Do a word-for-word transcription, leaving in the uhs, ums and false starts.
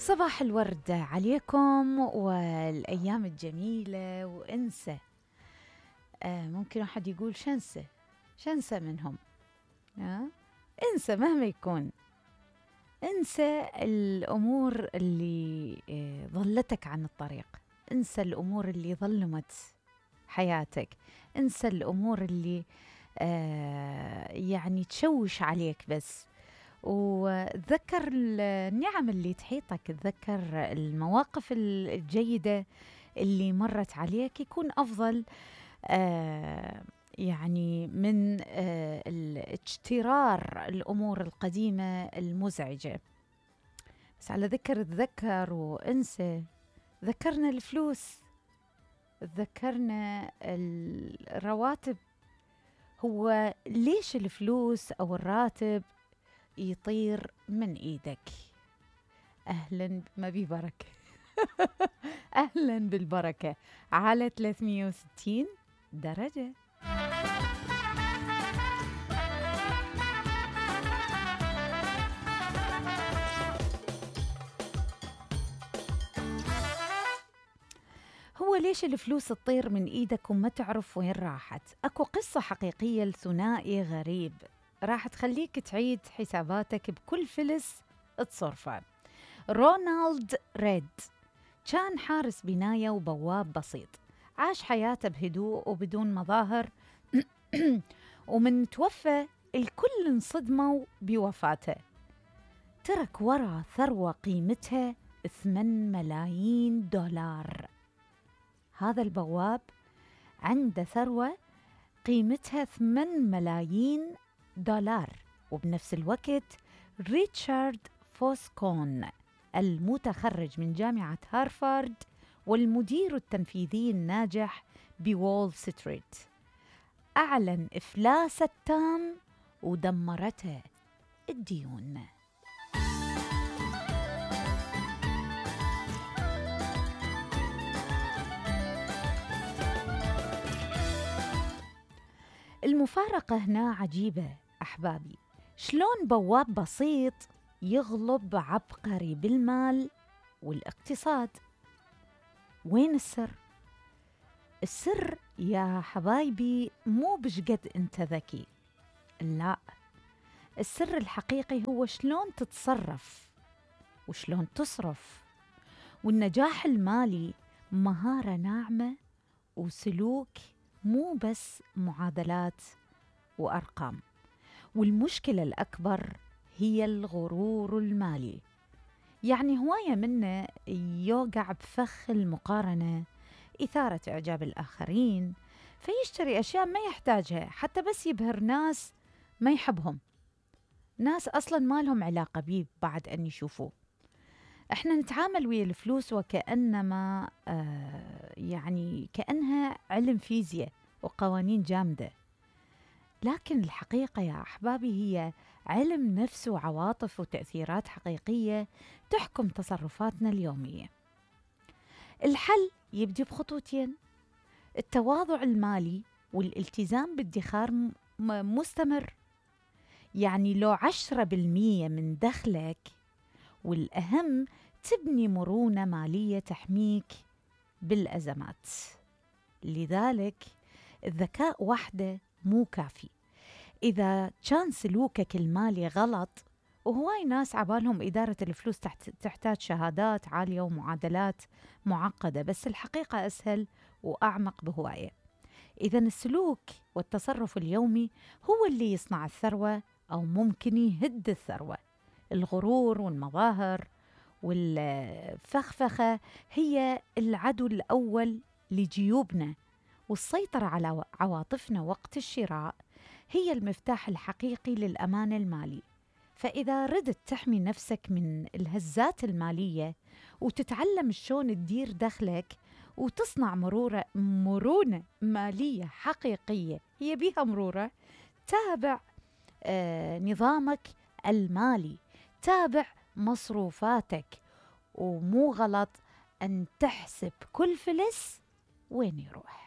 صباح الورد عليكم والأيام الجميلة. وانسى آه ممكن أحد يقول شنسة شنسة منهم. آه انسى مهما يكون، انسى الأمور اللي آه ضلتك عن الطريق، انسى الأمور اللي ظلمت حياتك، انسى الأمور اللي آه يعني تشوش عليك. بس وتذكر النعم اللي تحيطك، تذكر المواقف الجيدة اللي مرت عليك، يكون أفضل آه يعني من آه اجترار الأمور القديمة المزعجة. بس على ذكر تذكر وانسى، ذكرنا الفلوس، ذكرنا الرواتب. هو ليش الفلوس أو الراتب يطير من ايدك؟ اهلا ما بي بركه. اهلا بالبركه على ثلاثمية وستين درجه. هو ليش الفلوس تطير من ايدك وما تعرف وين راحت؟ اكو قصه حقيقيه لثنائي غريب راح تخليك تعيد حساباتك بكل فلس تصرفه. رونالد ريد كان حارس بناية وبواب بسيط، عاش حياته بهدوء وبدون مظاهر. ومن توفى الكل انصدموا بوفاته. ترك ورا ثروة قيمتها ثمانية ملايين دولار. هذا البواب عنده ثروة قيمتها ثمانية ملايين دولار. وبنفس الوقت ريتشارد فوسكون المتخرج من جامعة هارفارد والمدير التنفيذي الناجح بوول ستريت أعلن إفلاسه التام ودمرته الديون. المفارقة هنا عجيبة أحبابي. شلون بواب بسيط يغلب عبقري بالمال والاقتصاد؟ وين السر؟ السر يا حبايبي مو بشقد انت ذكي، لا، السر الحقيقي هو شلون تتصرف وشلون تصرف. والنجاح المالي مهارة ناعمة وسلوك، مو بس معادلات وأرقام. والمشكلة الأكبر هي الغرور المالي. يعني هواية منا يوقع بفخ المقارنة، إثارة إعجاب الآخرين، فيشتري أشياء ما يحتاجها حتى بس يبهر ناس ما يحبهم، ناس أصلاً ما لهم علاقة بيه بعد أن يشوفوه. إحنا نتعامل ويا الفلوس وكأنما آه يعني كأنها علم فيزياء وقوانين جامدة، لكن الحقيقة يا أحبابي هي علم نفس وعواطف وتأثيرات حقيقية تحكم تصرفاتنا اليومية. الحل يبدي بخطوتين: التواضع المالي والالتزام بادخار مستمر. يعني لو عشرة بالمية من دخلك، والأهم تبني مرونة مالية تحميك بالأزمات. لذلك الذكاء وحده مو كافي. إذا كان سلوكك المالي غلط، وهواي ناس عبالهم إدارة الفلوس تحت تحتاج شهادات عالية ومعادلات معقدة، بس الحقيقة أسهل وأعمق بهواية. إذا السلوك والتصرف اليومي هو اللي يصنع الثروة أو ممكن يهد الثروة. الغرور والمظاهر والفخفخة هي العدو الأول لجيوبنا، والسيطرة على عواطفنا وقت الشراء هي المفتاح الحقيقي للأمان المالي. فإذا ردت تحمي نفسك من الهزات المالية وتتعلم شلون تدير دخلك وتصنع مرورة مرونة مالية حقيقية، هي بيها مرورة، تابع آه نظامك المالي، تابع مصروفاتك، ومو غلط أن تحسب كل فلس وين يروح.